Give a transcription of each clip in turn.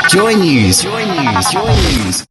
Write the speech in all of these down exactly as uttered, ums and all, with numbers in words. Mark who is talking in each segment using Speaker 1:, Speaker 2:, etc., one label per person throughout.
Speaker 1: Joy News. Joy News. Joy News.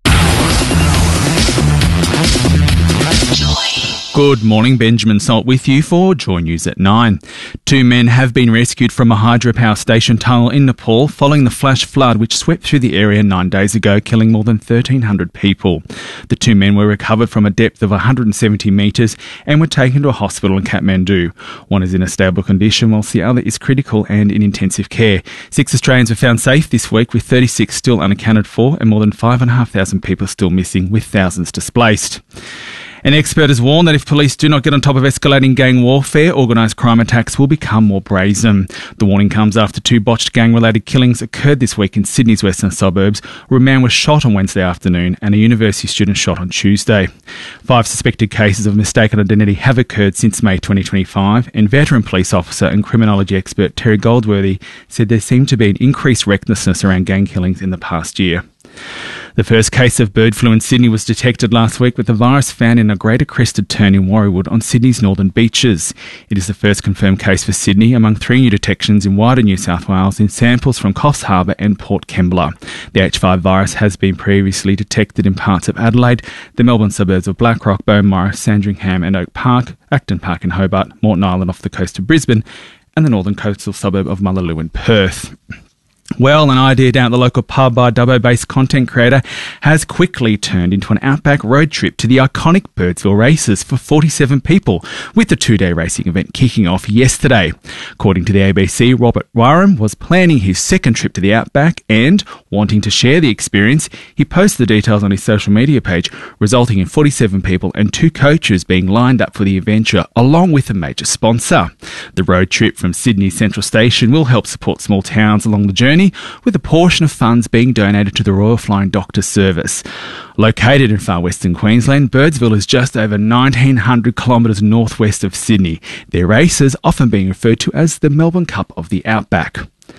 Speaker 2: Good morning, Benjamin Salt with you for Joy News at nine. Two men have been rescued from a hydropower station tunnel in Nepal following the flash flood which swept through the area nine days ago, killing more than thirteen hundred people. The two men were recovered from a depth of one hundred seventy metres and were taken to a hospital in Kathmandu. One is in a stable condition whilst the other is critical and in intensive care. Six Australians were found safe this week, with thirty-six still unaccounted for and more than five thousand five hundred people still missing, with thousands displaced. An expert has warned that if police do not get on top of escalating gang warfare, organised crime attacks will become more brazen. The warning comes after two botched gang-related killings occurred this week in Sydney's western suburbs, where a man was shot on Wednesday afternoon and a university student shot on Tuesday. Five suspected cases of mistaken identity have occurred since May twenty twenty-five, and veteran police officer and criminology expert Terry Goldworthy said there seemed to be an increased recklessness around gang killings in the past year. The first case of bird flu in Sydney was detected last week, with the virus found in a greater crested tern in Warriewood on Sydney's northern beaches. It is the first confirmed case for Sydney among three new detections in wider New South Wales in samples from Coffs Harbour and Port Kembla. The H five virus has been previously detected in parts of Adelaide, the Melbourne suburbs of Blackrock, Beaumont, Sandringham and Oak Park, Acton Park in Hobart, Moreton Island off the coast of Brisbane, and the northern coastal suburb of Mullaloo in Perth. Well, an idea down at the local pub by Dubbo-based content creator has quickly turned into an outback road trip to the iconic Birdsville races for forty-seven people, with the two-day racing event kicking off yesterday. According to the A B C, Robert Warham was planning his second trip to the outback and, wanting to share the experience, he posted the details on his social media page, resulting in forty-seven people and two coaches being lined up for the adventure, along with a major sponsor. The road trip from Sydney Central Station will help support small towns along the journey, with a portion of funds being donated to the Royal Flying Doctor Service. Located in far western Queensland, Birdsville is just over nineteen hundred kilometres northwest of Sydney. Their races often being referred to as the Melbourne Cup of the Outback.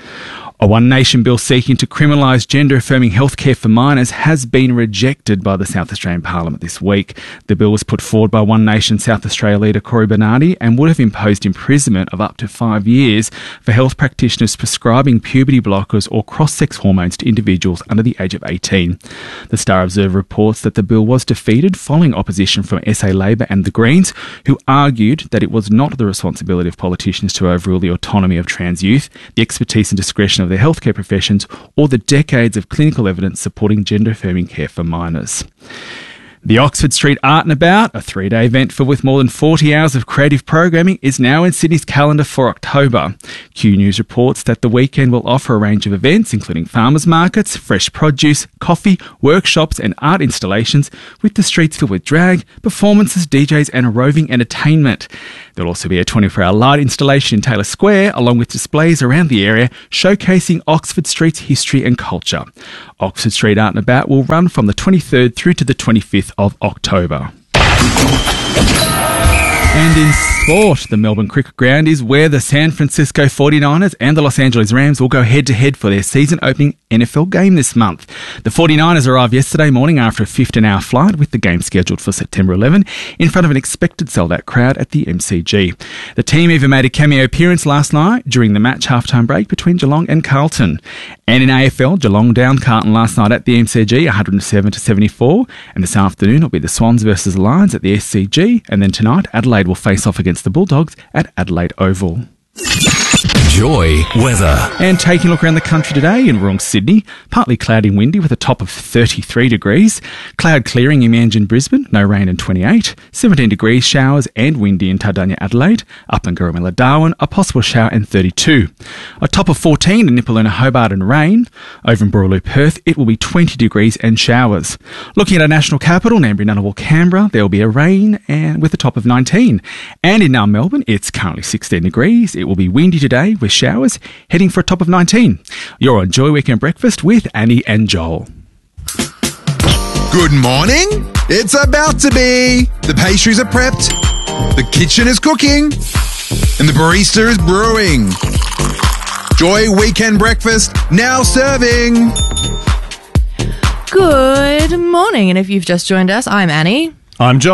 Speaker 2: A One Nation bill seeking to criminalise gender-affirming healthcare for minors has been rejected by the South Australian Parliament this week. The bill was put forward by One Nation South Australia leader Cory Bernardi and would have imposed imprisonment of up to five years for health practitioners prescribing puberty blockers or cross-sex hormones to individuals under the age of eighteen. The Star Observer reports that the bill was defeated following opposition from S A Labor and the Greens, who argued that it was not the responsibility of politicians to overrule the autonomy of trans youth, the expertise and discretion of of the healthcare professions, or the decades of clinical evidence supporting gender-affirming care for minors. The Oxford Street Art and About, a three-day event filled with more than forty hours of creative programming, is now in Sydney's calendar for October. Q News reports that the weekend will offer a range of events, including farmers markets, fresh produce, coffee, workshops and art installations, with the streets filled with drag, performances, D Js and roving entertainment. There'll also be a twenty-four hour light installation in Taylor Square, along with displays around the area showcasing Oxford Street's history and culture. Oxford Street Art and About will run from the twenty-third through to the twenty-fifth of October. And in sport, the Melbourne Cricket Ground is where the San Francisco forty-niners and the Los Angeles Rams will go head-to-head for their season-opening N F L game this month. The forty-niners arrived yesterday morning after a fifteen hour flight, with the game scheduled for September eleventh, in front of an expected sold-out crowd at the M C G. The team even made a cameo appearance last night during the match halftime break between Geelong and Carlton. And in A F L, Geelong downed Carlton last night at the M C G one hundred seven to seventy-four, and this afternoon it'll be the Swans versus the Lions at the S C G, and then tonight Adelaide will face off against the Bulldogs at Adelaide Oval.
Speaker 1: Joy weather.
Speaker 2: And taking a look around the country today, in Wrong, Sydney, partly cloudy and windy with a top of thirty-three degrees. Cloud clearing in Manjin, Brisbane, no rain and twenty-eight. seventeen degrees, showers and windy in Tardania, Adelaide. Up in Goromilla, Darwin, a possible shower and thirty-two. A top of fourteen in Nipaluna, Hobart and rain. Over in Boorloo, Perth, it will be twenty degrees and showers. Looking at our national capital, Nambury, Ngunnawal, Canberra, there will be a rain and with a top of nineteen. And in our Melbourne, it's currently sixteen degrees. It will be windy today with showers, heading for a top of nineteen. You're on Joy Weekend Breakfast with Annie and Joel.
Speaker 3: Good morning. It's about to be. The pastries are prepped, the kitchen is cooking, and the barista is brewing. Joy Weekend Breakfast now serving.
Speaker 4: Good morning, and if you've just joined us, I'm Annie.
Speaker 5: I'm Joel.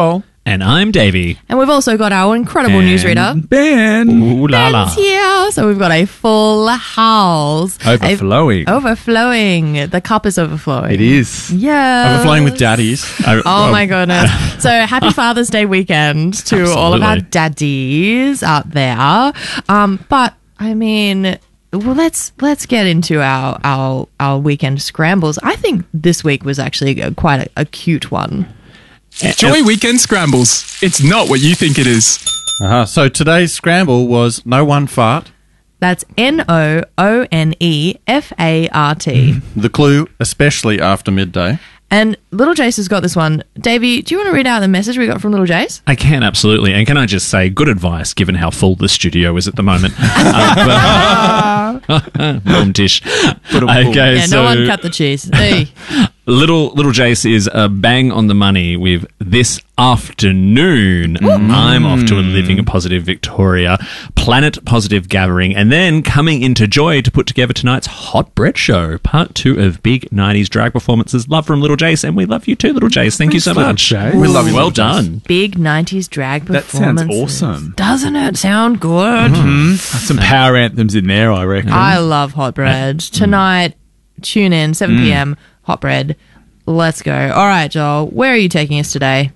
Speaker 4: And I'm Davey.
Speaker 5: And we've also got our incredible
Speaker 2: And
Speaker 5: newsreader.
Speaker 2: Ben.
Speaker 4: Ooh la la.
Speaker 5: Ben's here. So we've got a full house.
Speaker 2: Overflowing.
Speaker 5: A- overflowing. The cup is overflowing.
Speaker 2: It is.
Speaker 5: Yeah.
Speaker 6: Overflowing with daddies.
Speaker 5: Oh my goodness. So happy Father's Day weekend to all of our
Speaker 4: Absolutely.
Speaker 5: daddies out there. Um, but I mean, well, let's let's get into our our our weekend scrambles. I think this week was actually a, quite a, a cute one.
Speaker 7: Joy Weekend Scrambles. It's not what you think it is.
Speaker 6: Uh-huh. So today's scramble was no one fart.
Speaker 5: That's N O O N E F A R T.
Speaker 6: The clue, especially after midday.
Speaker 5: And Little Jace has got this one. Davey, do you want to read out the message we got from Little Jace?
Speaker 4: I can, absolutely. And can I just say, good advice given how full the studio is at the moment. uh, but, boom dish. Okay,
Speaker 5: Yeah,
Speaker 4: so
Speaker 5: no one cut the cheese. Hey.
Speaker 4: little little Jace is a bang on the money with this afternoon. I'm off to a Living Positive Victoria Planet Positive gathering, and then coming into Joy to put together tonight's Hot Bread Show, part two of big nineties drag performances. Love from Little Jace, and we love you too, Little Jace. Thank you so
Speaker 2: Little
Speaker 4: much.
Speaker 2: Jace.
Speaker 6: We love you,
Speaker 4: Well
Speaker 6: Little Jace.
Speaker 4: done.
Speaker 5: Big nineties drag
Speaker 2: That sounds
Speaker 5: performances.
Speaker 2: awesome.
Speaker 5: Doesn't it sound good?
Speaker 2: Some power anthems in there, I reckon.
Speaker 5: I love Hot Bread. Tonight, tune in, seven p.m, Hot Bread. Let's go. All right, Joel, where are you taking us today?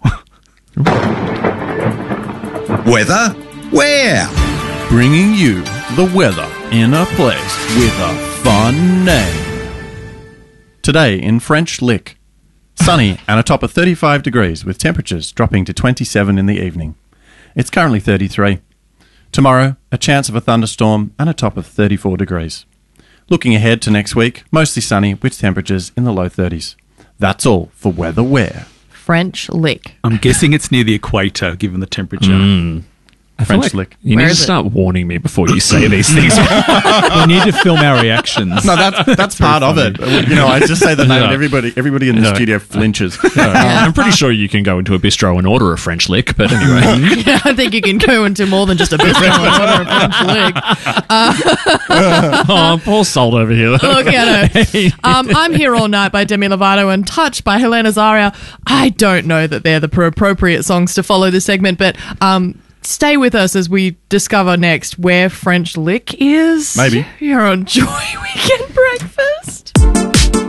Speaker 3: Weather? Where?
Speaker 6: Bringing you the weather in a place with a fun name. Today in French Lick. Sunny and a top of thirty-five degrees with temperatures dropping to twenty-seven in the evening. It's currently thirty-three. Tomorrow, a chance of a thunderstorm and a top of thirty-four degrees. Looking ahead to next week, mostly sunny with temperatures in the low thirties. That's all for Weather Where.
Speaker 5: French Lick.
Speaker 2: I'm guessing it's near the equator, given the temperature.
Speaker 6: French Lick.
Speaker 4: You
Speaker 5: Where
Speaker 4: need to
Speaker 5: is it?
Speaker 4: start warning me before you say these things.
Speaker 2: We need to film our reactions.
Speaker 6: No, that's that's part of it. You know, I just say the name and everybody everybody in the
Speaker 4: No.
Speaker 6: studio flinches.
Speaker 4: I'm pretty sure you can go into a bistro and order a French lick, but anyway.
Speaker 5: I think you can go into more than just a bistro and order a French Lick.
Speaker 4: Oh, poor soul over here.
Speaker 5: Look at her. Um, I'm Here All Night by Demi Lovato and Touch by Helena Zaria. I don't know that they're the appropriate songs to follow this segment, but um, stay with us as we discover next where French Lick is.
Speaker 6: Maybe.
Speaker 5: Here on Joy Weekend